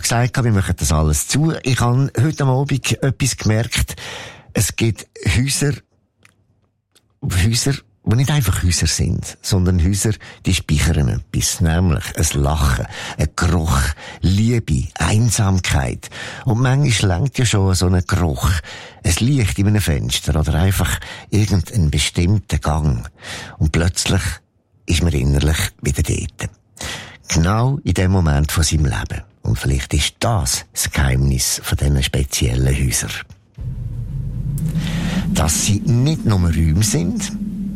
gesagt, wir machen das alles zu. Ich habe heute Abend etwas gemerkt. Es gibt Häuser, die nicht einfach Häuser sind, sondern Häuser, die speichern etwas, nämlich ein Lachen, ein Geruch, Liebe, Einsamkeit. Und manchmal lenkt ja schon so ein Geruch, ein Licht in einem Fenster oder einfach irgendeinen bestimmten Gang. Und plötzlich ist man innerlich wieder dort. Genau in dem Moment von seinem Leben. Und vielleicht ist das Geheimnis von diesen speziellen Häusern. Dass sie nicht nur Räume sind,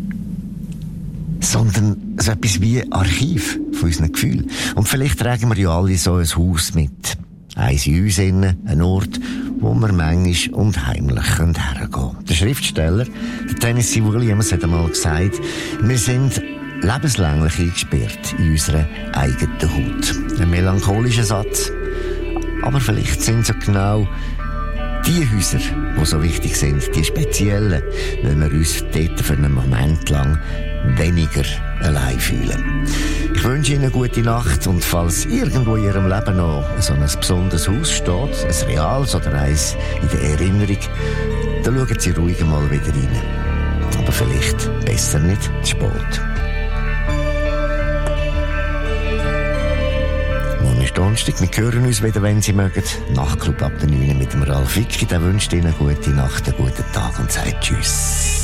sondern so etwas wie Archiv von unseren Gefühlen. Und vielleicht tragen wir ja alle so ein Haus mit. Eins in uns innen, ein Ort, wo wir manchmal und heimlich hergehen können. Der Schriftsteller, der Tennessee Williams, hat einmal gesagt, wir sind lebenslänglich eingesperrt in unserer eigenen Haut. Ein melancholischer Satz. Aber vielleicht sind so genau die Häuser, die so wichtig sind, die speziellen, wenn wir uns dort für einen Moment lang weniger allein fühlen. Ich wünsche Ihnen eine gute Nacht und falls irgendwo in Ihrem Leben noch so ein besonderes Haus steht, ein reales oder eins in der Erinnerung, dann schauen Sie ruhig mal wieder rein. Aber vielleicht besser nicht zu spät. Morgen ist Donnerstag, wir hören uns wieder, wenn Sie mögen. Nachtclub ab der 9 mit dem Ralf Wicki, der wünscht Ihnen eine gute Nacht, einen guten Tag und sagt Tschüss.